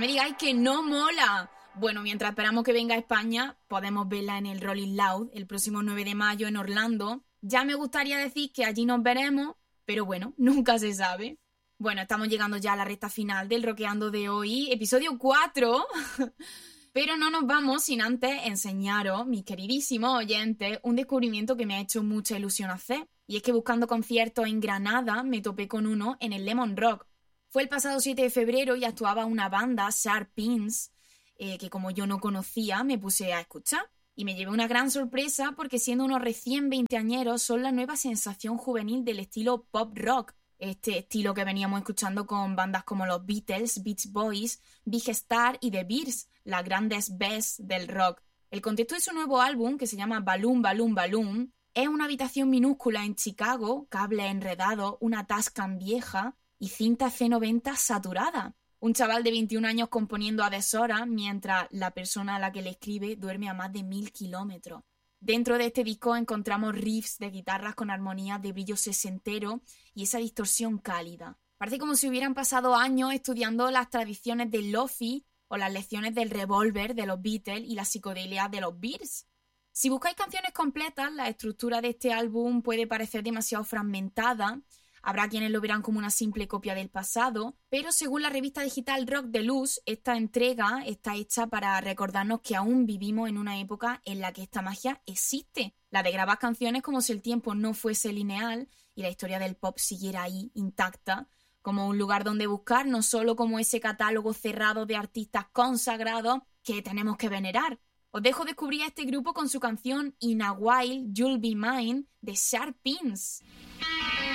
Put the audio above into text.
me digáis que no mola. Bueno, mientras esperamos que venga a España, podemos verla en el Rolling Loud el próximo 9 de mayo en Orlando. Ya me gustaría decir que allí nos veremos, pero bueno, nunca se sabe. Bueno, estamos llegando ya a la recta final del Rockeando de hoy, episodio 4. Pero no nos vamos sin antes enseñaros, mis queridísimos oyentes, un descubrimiento que me ha hecho mucha ilusión hacer. Y es que buscando conciertos en Granada me topé con uno en el Lemon Rock. Fue el pasado 7 de febrero y actuaba una banda, Sharp Pins, que como yo no conocía me puse a escuchar. Y me llevé una gran sorpresa porque siendo unos recién veinteañeros son la nueva sensación juvenil del estilo pop rock. Este estilo que veníamos escuchando con bandas como los Beatles, Beach Boys, Big Star y The Bears, las grandes B's del rock. El contexto de su nuevo álbum, que se llama Balloon, Balloon, Balloon, es una habitación minúscula en Chicago, cables enredados, una Tascam vieja y cinta C90 saturada. Un chaval de 21 años componiendo a deshora mientras la persona a la que le escribe duerme a más de 1000 kilómetros. Dentro de este disco encontramos riffs de guitarras con armonías de brillo sesentero y esa distorsión cálida. Parece como si hubieran pasado años estudiando las tradiciones del lofi o las lecciones del Revolver de los Beatles y la psicodelia de los Bears. Si buscáis canciones completas, la estructura de este álbum puede parecer demasiado fragmentada. Habrá quienes lo verán como una simple copia del pasado, pero según la revista digital Rock Deluxe, esta entrega está hecha para recordarnos que aún vivimos en una época en la que esta magia existe, la de grabar canciones como si el tiempo no fuese lineal y la historia del pop siguiera ahí intacta, como un lugar donde buscar, no solo como ese catálogo cerrado de artistas consagrados que tenemos que venerar. Os dejo descubrir a este grupo con su canción In a While You'll Be Mine de Sharp Pins.